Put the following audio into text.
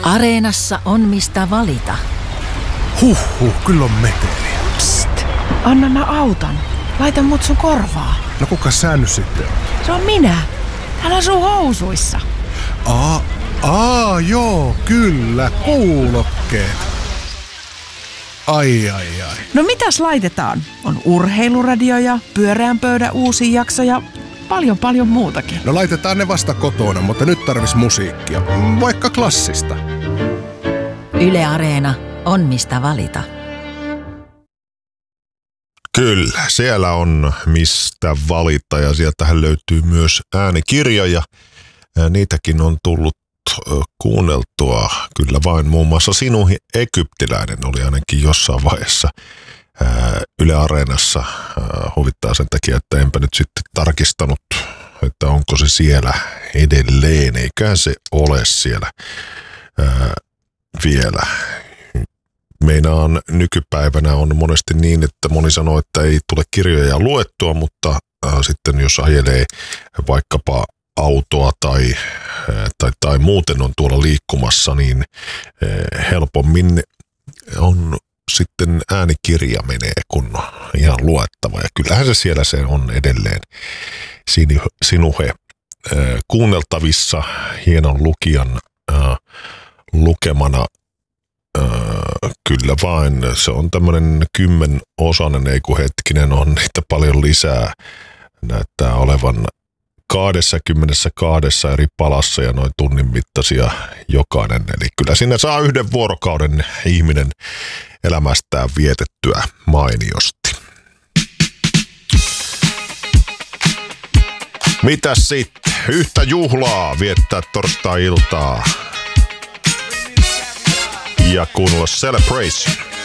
Areenassa on mistä valita. Kyllä on meteliä. Psst, anna mä autan. Laita mut sun korvaa. No kuka sä nyt sitten on? Se on minä. Täällä on sun housuissa. Joo, kyllä, kuulokkeet. Ai. No mitäs laitetaan? On urheiluradio ja pyöreän pöydän uusi jakso ja paljon muutakin. No laitetaan ne vasta kotona, mutta nyt tarvis musiikkia. Vaikka klassista. Yle Areena on mistä valita. Kyllä, siellä on mistä valita ja sieltähän löytyy myös äänikirjoja. Niitäkin on tullut kuunneltua kyllä vain. Muun muassa Sinun egyptiläinen oli ainakin jossain vaiheessa Yle Areenassa. Huvittaa sen takia, että enpä nyt sitten tarkistanut, että onko se siellä edelleen. Eiköhän se ole siellä vielä. Meinaan nykypäivänä on monesti niin, että moni sanoo, että ei tule kirjoja luettua, mutta sitten jos ajelee vaikkapa autoa tai muuten on tuolla liikkumassa, niin helpommin on sitten äänikirja menee kun ihan luettava. Ja kyllähän se siellä se on edelleen Sinuhe kuunneltavissa hienon lukijan lukemana. Kyllä vain. Se on tämmöinen 10-osainen, ei kun hetkinen, on niitä paljon lisää. Näyttää olevan 22 eri palassa ja noin tunnin mittaisia jokainen. Eli kyllä sinne saa 1 vuorokauden ihminen elämästään vietettyä mainiosti. Mitäs sitten? Yhtä juhlaa viettää torstai-iltaa. Ja kuunnella Celebration.